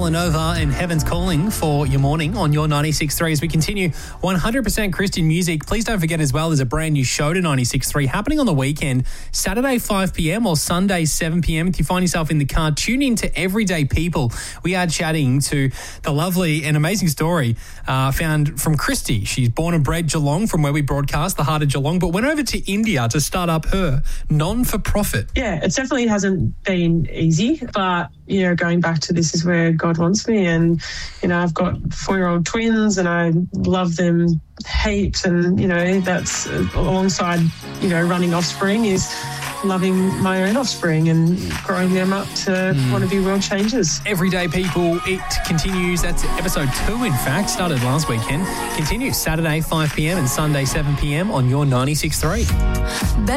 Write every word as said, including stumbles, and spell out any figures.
Villanova and Heaven's Calling for your morning on your ninety-six point three as we continue one hundred percent Christian music. Please don't forget as well, there's a brand new show to ninety-six point three happening on the weekend, Saturday five p.m. or Sunday seven p.m. If you find yourself in the car, tune in to Everyday People. We are chatting to the lovely and amazing story uh, found from Christy. She's born and bred Geelong, from where we broadcast, the heart of Geelong, but went over to India to start up her non-for-profit. Yeah, it definitely hasn't been easy, but, you know, going back to this is where God wants me. And, you know, I've got four-year-old twins and I love them heaps. And, you know, that's alongside, you know, running Offspring is loving my own offspring and growing them up to mm. want to be world changers. Everyday People, it continues. That's episode two, in fact, started last weekend. Continues Saturday five p.m. and Sunday seven p.m. on your ninety-six point three.